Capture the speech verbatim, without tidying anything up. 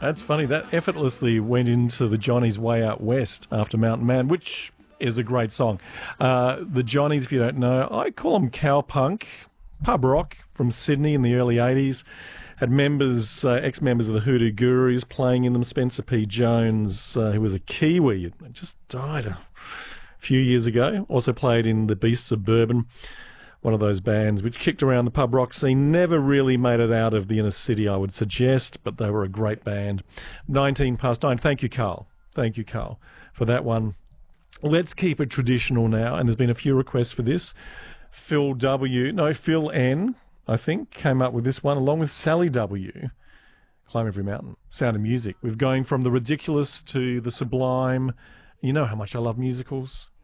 That's funny. That effortlessly went into the Johnnies' Way Out West after Mountain Man, which is a great song. Uh, the Johnnies, if you don't know, I call them cowpunk, pub rock from Sydney in the early eighties. Had members, uh, ex-members of the Hoodoo Gurus playing in them. Spencer P. Jones, uh, who was a Kiwi, just died a few years ago. Also played in the Beasts of Bourbon, one of those bands which kicked around the pub rock scene. Never really made it out of the inner city, I would suggest, but they were a great band. nineteen past nine. Thank you, Carl. Thank you, Carl, for that one. Let's keep it traditional now, and there's been a few requests for this. Phil W. No, Phil N., I think, came up with this one, along with Sally W. Climb Every Mountain. Sound of Music. We're going from the ridiculous to the sublime. You know how much I love musicals.